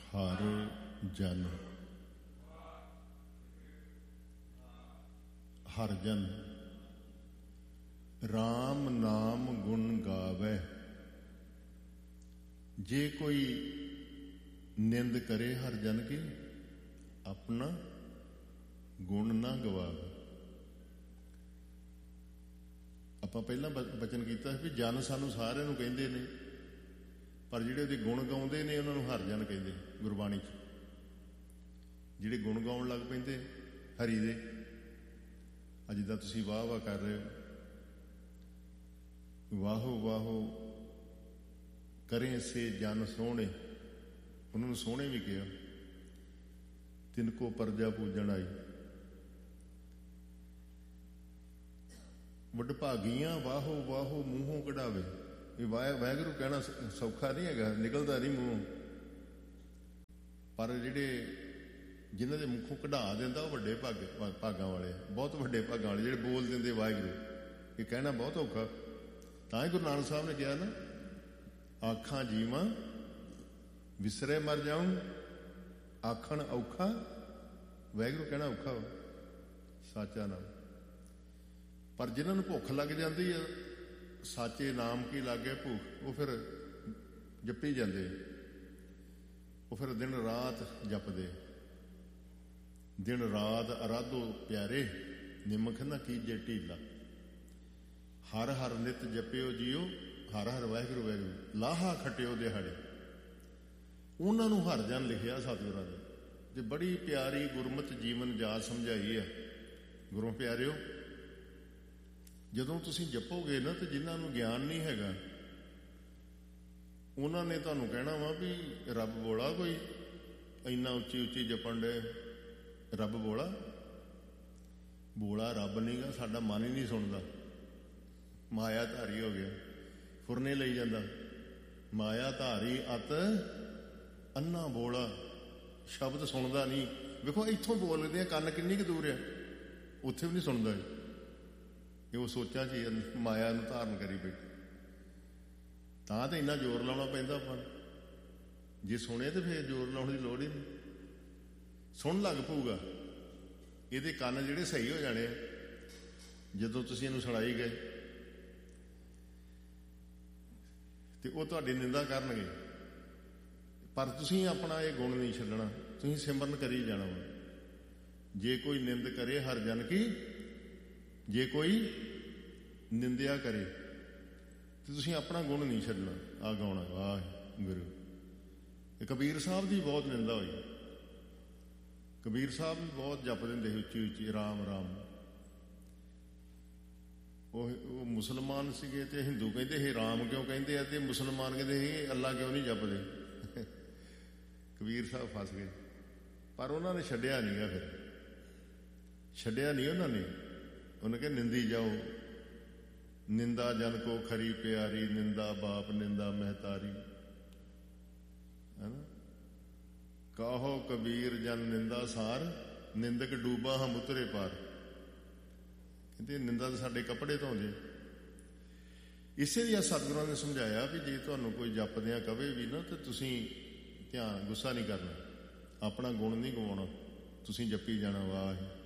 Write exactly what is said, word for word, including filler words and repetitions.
ਹਰ ਜਨ। ਹਰ ਜਨ ਰਾਮ ਨਾਮ ਗੁਣ ਗਾਵੈ। ਜੇ ਕੋਈ ਨਿੰਦ ਕਰੇ ਹਰ ਜਨ ਕੀ, ਆਪਣਾ ਗੁਣ ਨਾ ਗਵਾਵੇ। ਆਪਾਂ ਪਹਿਲਾਂ ਬਚਨ ਕੀਤਾ ਸੀ ਵੀ ਜਨ ਸਾਨੂੰ ਸਾਰਿਆਂ ਨੂੰ ਕਹਿੰਦੇ ਨੇ, ਪਰ ਜਿਹੜੇ ਉਹਦੇ ਗੁਣ ਗਾਉਂਦੇ ਨੇ ਉਹਨਾਂ ਨੂੰ ਹਰ ਜਨ ਕਹਿੰਦੇ ਗੁਰਬਾਣੀ 'ਚ। ਜਿਹੜੇ ਗੁਣ ਗਾਉਣ ਲੱਗ ਪੈਂਦੇ ਹਰੀ ਦੇ, ਅੱਜ ਦਾ ਤੁਸੀਂ ਵਾਹ ਵਾਹ ਕਰ ਰਹੇ ਹੋ, ਵਾਹੋ ਵਾਹੋ ਕਰੇ ਸੇ ਜਨ ਸੋਹਣੇ, ਉਹਨਾਂ ਨੂੰ ਸੋਹਣੇ ਵੀ ਕਿਹਾ। ਤਿੰਨ ਕੋ ਪਰਜਾ ਪੂਜਣ ਆਈ, ਵਡਭਾਗੀਆਂ ਵਾਹੋ ਵਾਹੋ ਮੂੰਹੋਂ ਕਢਾਵੇ। ਇਹ ਵਾਹਿ ਵਾਹਿਗੁਰੂ ਕਹਿਣਾ ਸੌਖਾ ਨਹੀਂ ਹੈਗਾ, ਨਿਕਲਦਾ ਨਹੀਂ ਮੂੰਹੋਂ, ਪਰ ਜਿਹੜੇ ਜਿਨ੍ਹਾਂ ਦੇ ਮੁੱਖੋਂ ਕਢਾ ਦਿੰਦਾ ਉਹ ਵੱਡੇ ਭਾਗ ਭਾਗਾਂ ਵਾਲੇ, ਬਹੁਤ ਵੱਡੇ ਭਾਗਾਂ ਵਾਲੇ ਜਿਹੜੇ ਬੋਲ ਦਿੰਦੇ ਵਾਹਿਗੁਰੂ। ਇਹ ਕਹਿਣਾ ਬਹੁਤ ਔਖਾ। ਤਾਂ ਹੀ ਗੁਰੂ ਨਾਨਕ ਸਾਹਿਬ ਨੇ ਕਿਹਾ ਨਾ, ਆਖਾਂ ਜੀਵਾਂ ਵਿਸਰੇ ਮਰ ਜਾਊਂ, ਆਖਣ ਔਖਾ ਵਾਹਿਗੁਰੂ ਕਹਿਣਾ ਔਖਾ ਵਾ, ਸਾਚਾ ਨਾਮ। ਪਰ ਜਿਨ੍ਹਾਂ ਨੂੰ ਭੁੱਖ ਲੱਗ ਜਾਂਦੀ ਆ ਸਾਚੇ ਨਾਮ ਕੀ ਲਾਗੇ ਭੁੱਖ, ਉਹ ਫਿਰ ਜਪੀ ਜਾਂਦੇ, ਉਹ ਫਿਰ ਦਿਨ ਰਾਤ ਜਪਦੇ। ਦਿਨ ਰਾਤ ਅਰਾਧੋ ਪਿਆਰੇ, ਨਿਮਖ ਨਾ ਕੀਜੇ ਢੀਲਾ। ਹਰ ਹਰ ਨਿਤ ਜਪਿਓ ਜੀਓ, ਹਰ ਹਰ ਵਾਹਿਗੁਰੂ ਵਾਹਿਗੁਰੂ। ਲਾਹਾ ਖਟਿਓ ਦਿਹਾੜੇ, ਉਹਨਾਂ ਨੂੰ ਹਰ ਜਨ ਲਿਖਿਆ ਸਤਿਗੁਰਾਂ ਨੇ। ਤੇ ਬੜੀ ਪਿਆਰੀ ਗੁਰਮਤਿ ਜੀਵਨ ਜਾਚ ਸਮਝਾਈ ਹੈ ਗੁਰੂ ਪਿਆਰਿਓ। ਜਦੋਂ ਤੁਸੀਂ ਜਪੋਗੇ ਨਾ, ਤੇ ਜਿਨ੍ਹਾਂ ਨੂੰ ਗਿਆਨ ਨਹੀਂ ਹੈਗਾ ਉਹਨਾਂ ਨੇ ਤੁਹਾਨੂੰ ਕਹਿਣਾ ਵਾ ਵੀ ਰੱਬ ਬੋਲਾ, ਕੋਈ ਇੰਨਾ ਉੱਚੀ ਉੱਚੀ ਜਪਣ ਡੇ, ਰੱਬ ਬੋਲਾ। ਬੋਲਾ ਰੱਬ ਨਹੀਂ ਗਾ, ਸਾਡਾ ਮਨ ਹੀ ਨਹੀਂ ਸੁਣਦਾ, ਮਾਇਆ ਧਾਰੀ ਹੋ ਗਿਆ, ਫੁਰਨੇ ਲਈ ਜਾਂਦਾ। ਮਾਇਆ ਧਾਰੀ ਅਤ ਅੰਨਾ ਬੋਲਾ, ਸ਼ਬਦ ਸੁਣਦਾ ਨਹੀਂ। ਵੇਖੋ ਇੱਥੋਂ ਬੋਲਦੇ ਆ, ਕੰਨ ਕਿੰਨੀ ਕੁ ਦੂਰ ਆ, ਉੱਥੇ ਵੀ ਨਹੀਂ ਸੁਣਦਾ। ਇਹ ਉਹ ਸੋਚਾਂ 'ਚ ਮਾਇਆ ਨੂੰ ਧਾਰਨ ਕਰੀ ਬੈਠੇ। ਤਾਂ ਤਾਂ ਇੰਨਾ ਜ਼ੋਰ ਲਾਉਣਾ ਪੈਂਦਾ ਆਪਾਂ ਨੂੰ। ਜੇ ਸੁਣੇ ਤੇ ਫਿਰ ਜ਼ੋਰ ਲਾਉਣ ਦੀ ਲੋੜ ਹੀ ਨਹੀਂ, ਸੁਣ ਲੱਗ ਪਊਗਾ। ਇਹਦੇ ਕੰਨ ਜਿਹੜੇ ਸਹੀ ਹੋ ਜਾਣੇ ਆ ਜਦੋਂ ਤੁਸੀਂ ਇਹਨੂੰ ਸੁਣਾਈ ਗਏ, ਤੇ ਉਹ ਤੁਹਾਡੀ ਨਿੰਦਾ ਕਰਨਗੇ। ਪਰ ਤੁਸੀਂ ਆਪਣਾ ਇਹ ਗੁਣ ਨਹੀਂ ਛੱਡਣਾ, ਤੁਸੀਂ ਸਿਮਰਨ ਕਰੀ ਜਾਣਾ ਵਾ। ਜੇ ਕੋਈ ਨਿੰਦ ਕਰੇ ਹਰ ਜਨ ਕੀ, ਜੇ ਕੋਈ ਨਿੰਦਿਆ ਕਰੇ, ਤੇ ਤੁਸੀਂ ਆਪਣਾ ਗੁਣ ਨਹੀਂ ਛੱਡਣਾ। ਆ ਗਾਉਣਾ ਵਾਹਿਗੁਰੂ। ਇਹ ਕਬੀਰ ਸਾਹਿਬ ਦੀ ਬਹੁਤ ਨਿੰਦਾ ਹੋਈ। ਕਬੀਰ ਸਾਹਿਬ ਵੀ ਬਹੁਤ ਜਪ ਦਿੰਦੇ ਸੀ ਉੱਚੀ ਉੱਚੀ ਰਾਮ ਰਾਮ। ਉਹ ਉਹ ਮੁਸਲਮਾਨ ਸੀਗੇ ਤੇ ਹਿੰਦੂ ਕਹਿੰਦੇ ਸੀ ਰਾਮ ਕਿਉਂ ਕਹਿੰਦੇ ਆ, ਤੇ ਮੁਸਲਮਾਨ ਕਹਿੰਦੇ ਸੀ ਅੱਲਾ ਕਿਉਂ ਨਹੀਂ ਜਪਦੇ। ਕਬੀਰ ਸਾਹਿਬ ਫਸ ਗਏ, ਪਰ ਉਹਨਾਂ ਨੇ ਛੱਡਿਆ ਨਹੀਂ ਗਾ। ਫਿਰ ਛੱਡਿਆ ਨਹੀਂ ਉਹਨਾਂ ਨੇ। ਉਹਨੇ ਕਿਹਾ ਨਿੰਦੀ ਜਾਓ, ਨਿੰਦਾ ਜਨ ਕੋ ਖਰੀ ਪਿਆਰੀ, ਨਿੰਦਾ ਬਾਪ ਨਿੰਦਾ ਮਹਿਤਾਰੀ। ਹੈਨਾ, ਕਾਹੋ ਕਬੀਰ ਜਨ ਨਿੰਦਾ ਸਾਰ, ਨਿੰਦਕ ਡੂਬਾ ਹਮ ਉਤਰੇ ਪਾਰ। ਕਹਿੰਦੇ ਨਿੰਦਾ ਤਾਂ ਸਾਡੇ ਕੱਪੜੇ ਧੋਂਦੇ। ਇਸੇ ਲਈ ਸਤਿਗੁਰਾਂ ਨੇ ਸਮਝਾਇਆ ਵੀ ਜੇ ਤੁਹਾਨੂੰ ਕੋਈ ਜਪਦਿਆਂ ਕਵੇ ਵੀ ਨਾ, ਤਾਂ ਤੁਸੀਂ ਧਿਆਨ ਗੁੱਸਾ ਨਹੀਂ ਕਰਨਾ, ਆਪਣਾ ਗੁਣ ਨਹੀਂ ਗਵਾਉਣਾ, ਤੁਸੀਂ ਜਪੀ ਜਾਣਾ ਵਾਹਿਗੁਰੂ।